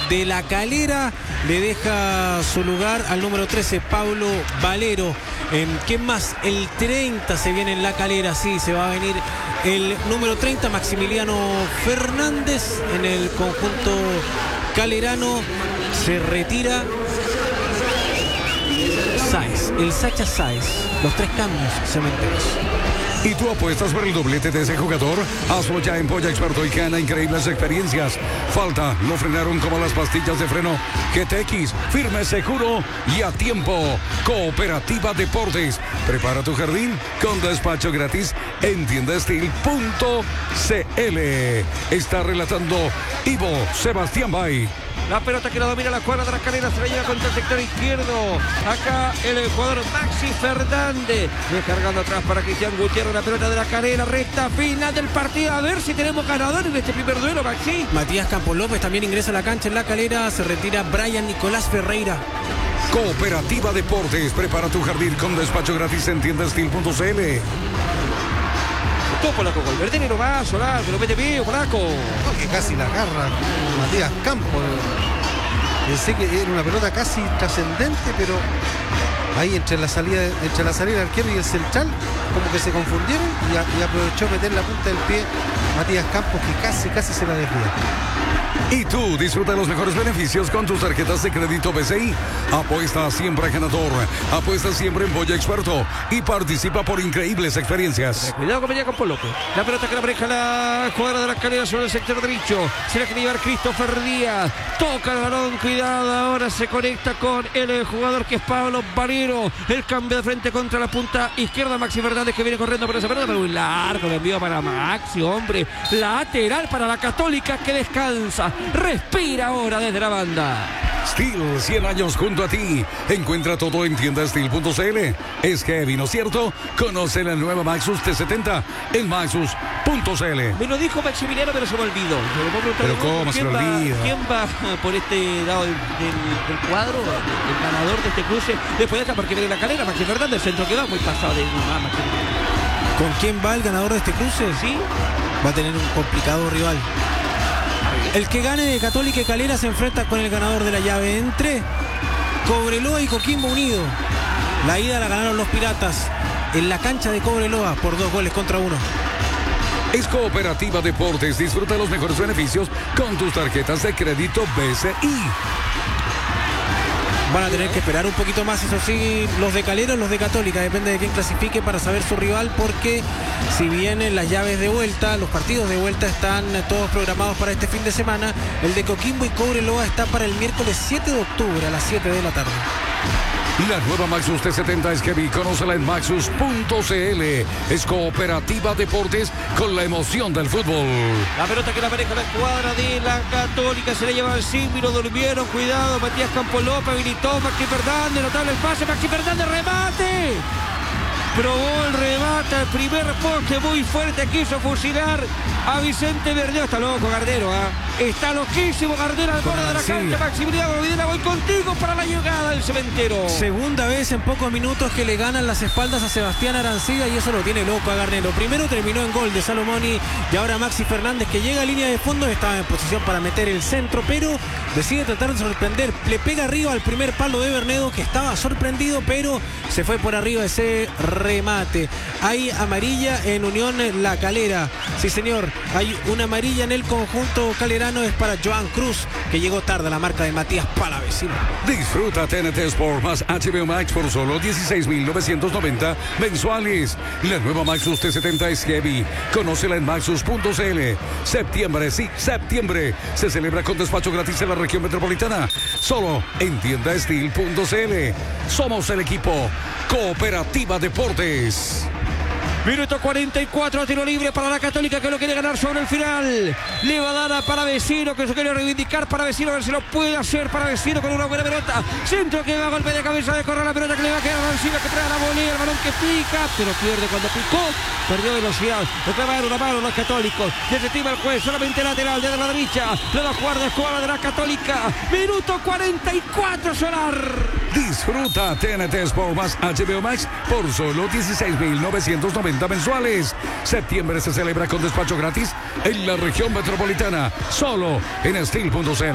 de La Calera le deja su lugar al número 13, Pablo Valero. ¿Quién más? El 30 se viene en La Calera, sí, se va a venir el número 30, Maximiliano Fernández, en el conjunto calerano. Se retira Sáez, el Sacha Sáez. Los 3 cambios cementeros. ¿Y tú apuestas por el doblete de ese jugador? Hazlo ya en Polla Experto y gana increíbles experiencias. Falta, lo frenaron como las pastillas de freno GTX, firme, seguro y a tiempo. Cooperativa Deportes. Prepara tu jardín con despacho gratis en tiendastil.cl. Está relatando Ivo Sebastián Bay. La pelota que la domina la cuadra de La Calera, se la lleva contra el sector izquierdo. Acá el jugador Maxi Fernández, descargando atrás para Cristian Gutiérrez. La pelota de La Calera, recta final del partido. A ver si tenemos ganador en este primer duelo, Maxi. Matías Campos López también ingresa a la cancha en La Calera. Se retira Brian Nicolás Ferreira. Cooperativa Deportes, prepara tu jardín con despacho gratis en tiendastil.cl. Todo polaco gol. Verteni lo va a solar, pero mete bien, polaco. Que casi la agarra Matías Campos. Pensé que era una pelota casi trascendente, pero ahí entre la salida del arquero y el central, como que se confundieron y aprovechó meter la punta del pie Matías Campos, que casi se la desvía. Y tú disfruta de los mejores beneficios con tus tarjetas de crédito BCI. Apuesta siempre ganador. Apuesta siempre en Polla Experto y participa por increíbles experiencias. Cuidado con Campos López. La pelota que la maneja la cuadra de La Calera sobre el sector derecho. Se la quiere llevar Christopher Díaz. Toca el balón, cuidado. Ahora se conecta con el jugador que es Pablo Valero. El cambio de frente contra la punta izquierda. Maxi Fernández que viene corriendo por esa pelota, pero muy largo. El envío para Maxi, hombre. Lateral para la Católica que descansa. Respira ahora desde la banda. Steel, 100 años junto a ti. Encuentra todo en tiendastil.cl. Es heavy, ¿no es cierto? Conoce la nueva Maxus T70 en maxus.cl. Me lo dijo Maximiliano, pero se me olvidó. Pero ¿cómo se lo olvida? ¿Quién va por este lado del cuadro? El ganador de este cruce. Después de esta, porque viene La Calera, Maxi Fernández, el centro que va muy pasado de Maxi. ¿Con quién va el ganador de este cruce? Sí. Va a tener un complicado rival. El que gane de Católica y Calera se enfrenta con el ganador de la llave entre Cobreloa y Coquimbo Unido. La ida la ganaron los Piratas en la cancha de Cobreloa por 2-1. Es Cooperativa Deportes. Disfruta los mejores beneficios con tus tarjetas de crédito BCI. Van a tener que esperar un poquito más, eso sí, los de Calera o los de Católica, depende de quién clasifique para saber su rival, porque si bien las llaves de vuelta, los partidos de vuelta están todos programados para este fin de semana, el de Coquimbo y Cobreloa está para el miércoles 7 de octubre a las 7 de la tarde. La nueva Maxus T70 es heavy. Conócela en maxus.cl. Es Cooperativa Deportes con la emoción del fútbol. La pelota que la maneja la escuadra de la Católica. Se le lleva al símbolo, durmieron. Cuidado, Matías Campos López habilitó. Maxi Fernández, notable el pase. Maxi Fernández, remate. Probó el remate al primer poste, muy fuerte, quiso fusilar a Vicente Verdeo. Está loco Gardero, está loquísimo Gardero al borde de la cancha. Maximiliano Videla, voy contigo para la llegada del cementero. Segunda vez en pocos minutos que le ganan las espaldas a Sebastián Arancibia y eso lo tiene loco a Garnero. Primero terminó en gol de Salomoni y ahora Maxi Fernández, que llega a línea de fondo, estaba en posición para meter el centro, pero decide tratar de sorprender. Le pega arriba al primer palo de Bernedo, que estaba sorprendido, pero se fue por arriba ese remate. Hay amarilla en Unión La Calera. Sí, señor. Hay una amarilla en el conjunto calerano. Es para Joan Cruz, que llegó tarde a la marca de Matías Palavecino. Disfruta TNT Sport más HBO Max por solo 16.990 mensuales. La nueva Maxus T70 es heavy. Conócela en maxus.cl. Septiembre, sí, septiembre. Se celebra con despacho gratis en la región metropolitana. Solo en tiendastil.cl. Somos el equipo Cooperativa Deportes. Minuto 44, tiro libre para la Católica, que lo quiere ganar sobre el final. Le va a dar a Palavecino, que se quiere reivindicar Palavecino, a ver si lo puede hacer Palavecino con una buena pelota. Centro que va a golpe de cabeza de correr la pelota, que le va a quedar a Arancibia, que trae la volea, el balón que pica, pero pierde cuando picó, perdió velocidad. Reclamaron una mano los católicos. Desestima el juez, solamente lateral, desde la derecha. Le va a jugar de escuadra de la Católica. Minuto 44, Solar. Disfruta TNT Sport más HBO Max por solo 16.990 mensuales. Septiembre se celebra con despacho gratis en la región metropolitana. Solo en Steel.cl.